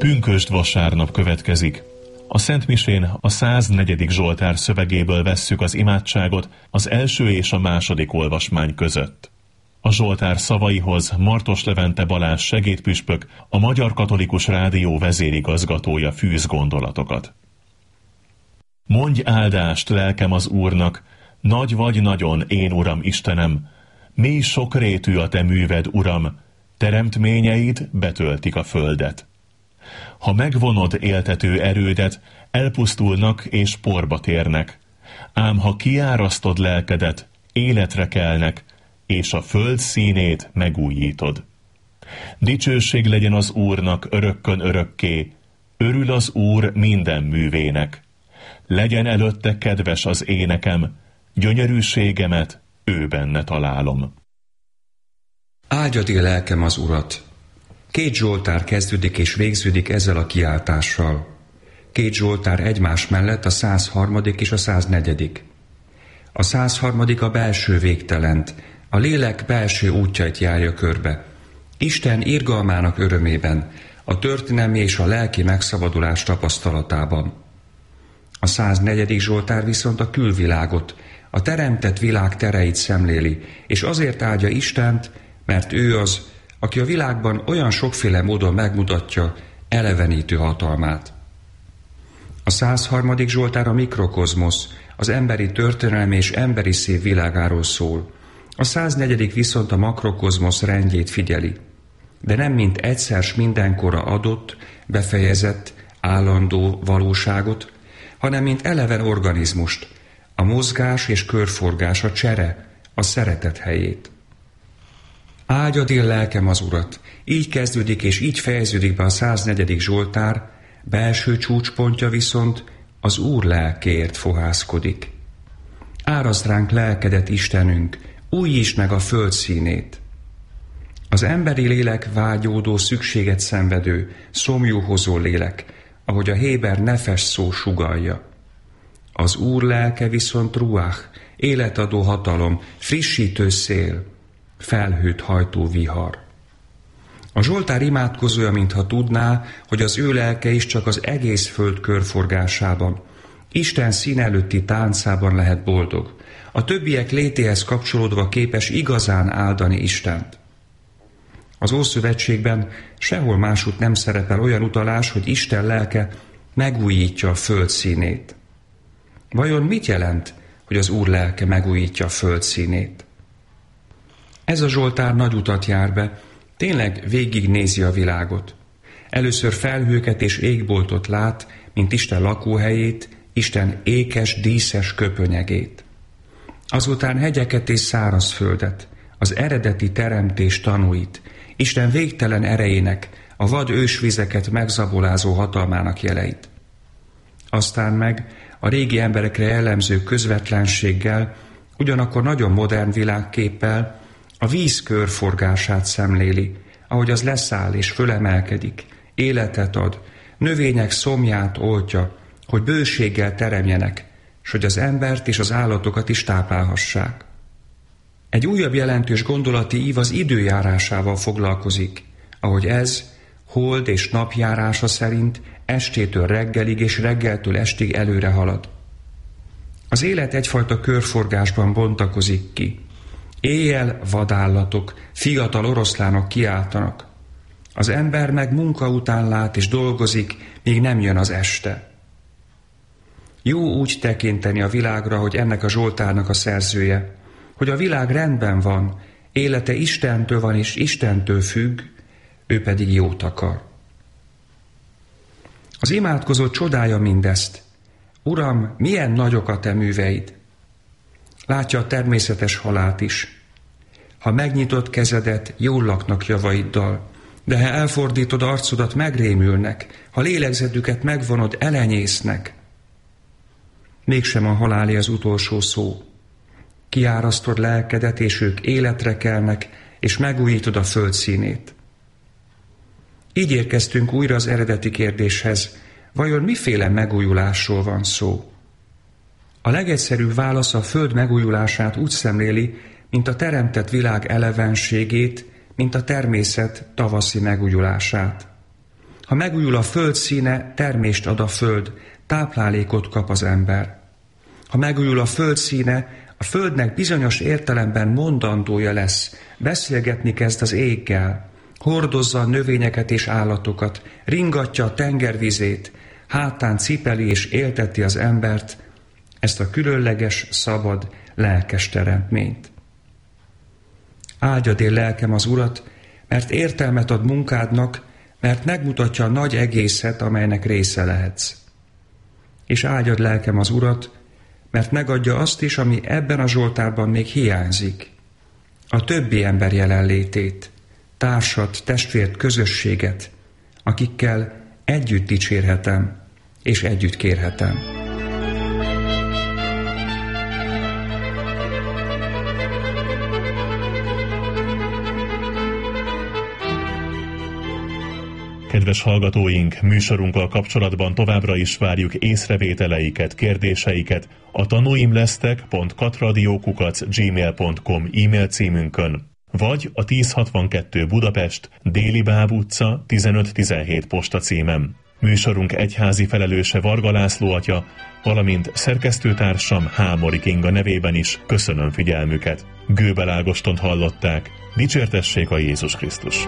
Pünkösd vasárnap következik. A Szentmisén a 104. Zsoltár szövegéből vesszük az imádságot az első és a második olvasmány között. A Zsoltár szavaihoz Martos Levente Balázs segédpüspök, a Magyar Katolikus Rádió vezérigazgatója fűz gondolatokat. Mondj áldást, lelkem, az Úrnak, nagy vagy nagyon, én Uram Istenem, mély sokrétű a te műved, Uram, teremtményeid betöltik a földet. Ha megvonod éltető erődet, elpusztulnak és porba térnek, ám ha kiárasztod lelkedet, életre kelnek, és a föld színét megújítod. Dicsőség legyen az Úrnak örökkön örökké, örül az Úr minden művének. Legyen előtte kedves az énekem, gyönyörűségemet ő benne találom. Áldjad én lelkem az Urat! 2 zsoltár kezdődik és végződik ezzel a kiáltással. 2 zsoltár egymás mellett, a 103. és a 104. A 103. a belső végtelent, a lélek belső útjait járja körbe. Isten irgalmának örömében, a történelmi és a lelki megszabadulás tapasztalatában. A 104. zsoltár viszont a külvilágot, a teremtett világ tereit szemléli, és azért áldja Istent, mert ő az, aki a világban olyan sokféle módon megmutatja elevenítő hatalmát. A 103. zsoltár a mikrokozmosz, az emberi történelem és emberi szív világáról szól. A 104. viszont a makrokozmosz rendjét figyeli, de nem mint egyszer s mindenkorra adott, befejezett, állandó valóságot, hanem mint eleven organizmust, a mozgás és körforgás, a csere, a szeretet helyét. Áldjad én lelkem az Urat! Így kezdődik és így fejeződik be a 104. zsoltár, belső csúcspontja viszont az Úr lelkéért fohászkodik. Árasd ránk lelkedet, Istenünk, újítsd meg a föld színét. Az emberi lélek vágyódó, szükséget szenvedő, szomjúhozó lélek, ahogy a héber nefes szó sugallja. Az Úr lelke viszont ruach, életadó hatalom, frissítő szél, felhőt hajtó vihar. A zsoltár imádkozója, mintha tudná, hogy az ő lelke is csak az egész föld körforgásában, Isten szín előtti táncában lehet boldog, a többiek létéhez kapcsolódva képes igazán áldani Istent. Az Ószövetségben sehol másút nem szerepel olyan utalás, hogy Isten lelke megújítja a föld színét. Vajon mit jelent, hogy az Úr lelke megújítja a föld színét? Ez a zsoltár nagy utat jár be, tényleg végignézi a világot. Először felhőket és égboltot lát, mint Isten lakóhelyét, Isten ékes, díszes köpönyegét. Azután hegyeket és szárazföldet, az eredeti teremtés tanúit, Isten végtelen erejének, a vad ősvizeket megzabolázó hatalmának jeleit. Aztán meg a régi emberekre jellemző közvetlenséggel, ugyanakkor nagyon modern világképpel a víz körforgását szemléli, ahogy az leszáll és fölemelkedik, életet ad, növények szomját oltja, hogy bőséggel teremjenek, s hogy az embert és az állatokat is táplálhassák. Egy újabb jelentős gondolati ív az időjárásával foglalkozik, ahogy ez hold és napjárása szerint estétől reggelig és reggeltől estig előre halad. Az élet egyfajta körforgásban bontakozik ki. Éjjel vadállatok, fiatal oroszlánok kiáltanak. Az ember meg munka után lát és dolgozik, míg nem jön az este. Jó úgy tekinteni a világra, hogy ennek a zsoltárnak a szerzője, hogy a világ rendben van, élete Istentől van és Istentől függ, ő pedig jót akar. Az imádkozó csodálja mindezt. Uram, milyen nagyok a te műveid! Látja a természetes halált is. Ha megnyitod kezedet, jól laknak javaiddal, de ha elfordítod arcodat, megrémülnek, ha lélegzetüket megvonod, elenyésznek. Mégsem a halálé az utolsó szó. Kiárasztod lelkedet, és ők életre kelnek, és megújítod a föld színét. Így érkeztünk újra az eredeti kérdéshez, vajon miféle megújulásról van szó? A legegyszerűbb válasz a föld megújulását úgy szemléli, mint a teremtett világ elevenségét, mint a természet tavaszi megújulását. Ha megújul a föld színe, termést ad a föld, táplálékot kap az ember. Ha megújul a föld színe, a földnek bizonyos értelemben mondandója lesz, beszélgetni kezd az éggel, hordozza a növényeket és állatokat, ringatja a tengervizét, hátán cipeli és élteti az embert, ezt a különleges, szabad, lelkes teremtményt. Áldjad én lelkem az Urat, mert értelmet ad munkádnak, mert megmutatja a nagy egészet, amelynek része lehetsz. És áldjad lelkem az Urat, mert megadja azt is, ami ebben a Zsoltárban még hiányzik. A többi ember jelenlétét, társat, testvért, közösséget, akikkel együtt dicsérhetem és együtt kérhetem. Kedves hallgatóink, műsorunkkal kapcsolatban továbbra is várjuk észrevételeiket, kérdéseiket a tanuimlesztek.katradio@gmail.com e-mail címünkön, vagy a 1062 Budapest, Déli Báb utca 1517 postacímen. Műsorunk egyházi felelőse Varga László atya, valamint szerkesztőtársam Hámori Kinga nevében is köszönöm figyelmüket. Gőbel Ágostont hallották. Dicsértessék a Jézus Krisztus!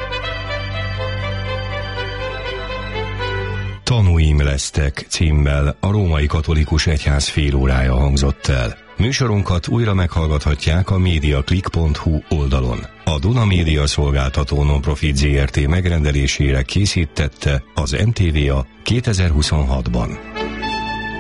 Tanúim lesztek címmel a Római Katolikus Egyház félórája hangzott el. Műsorunkat újra meghallgathatják a mediaclick.hu oldalon. A Duna Média Szolgáltató Nonprofit Zrt. Megrendelésére készítette az NTVA 2026-ban.